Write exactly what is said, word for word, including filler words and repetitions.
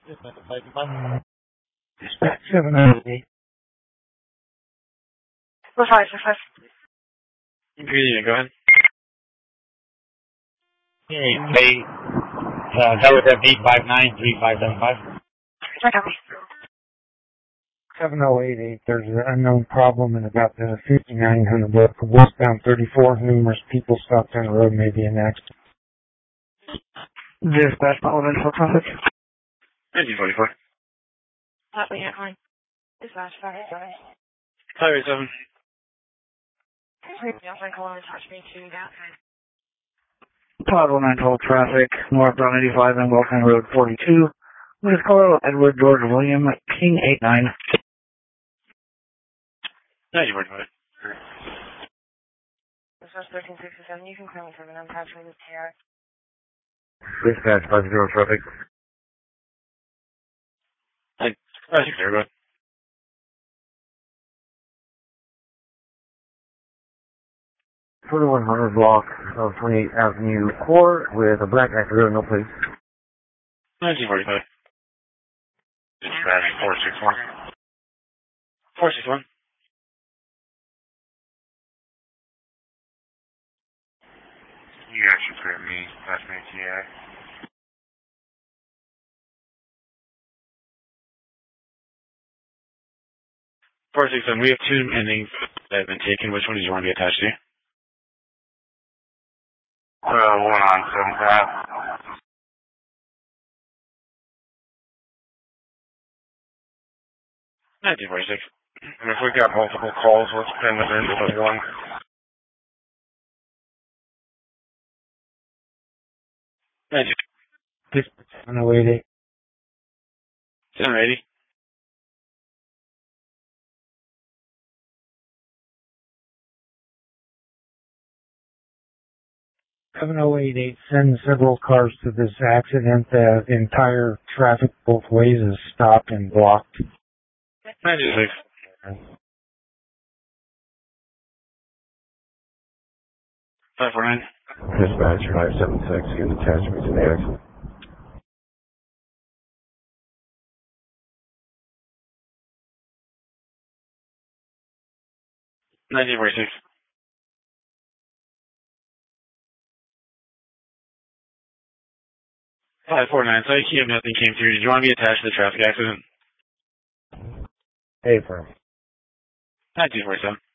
Dispatch seven oh eight. Four five, four five. Yeah, go ahead. Yeah, they, uh, that was at eight five nine three five seven five. seven oh eight eight, there's an unknown problem in about the fifty-nine hundred block for westbound thirty-four. Numerous people stopped on the road, maybe an accident. Dispatch Baldwin, four traffic. nineteen forty-four. Top me at line. Dispatch, five eight seven. five eight seven. Offline call and attach me to that. Pod one nine twelve traffic, northbound eighty-five and Wilson Road forty-two. With Colorado Edward George William King eight nine. nineteen forty-five. Dispatch thirteen sixty-seven, you can clear me from an untouched with T R. Dispatch five zero traffic. Hi. I think they're good. forty-one hundred block of twenty-eighth Avenue Core with a black Acura, no place. nineteen forty-five. Dispatch four six one. four six one. You guys should clear me. That's me, T I. four six one. We have two pending that have been taken. Which one did you want to be attached to? Uh, one on seven five. nineteen forty-six. And if we got multiple calls, let's pin them into one. nineteen. Dispatch seven oh eight eight. seven eighty. seven oh eight eight, send several cars to this accident. The entire traffic both ways is stopped and blocked. ninety-six. five four nine. Dispatch five seven six, you can attach me to the accident. nineteen forty-six. five four nine. So I keep nothing came through. Did you want to be attached to the traffic accident? Hey, firm. nineteen forty-seven.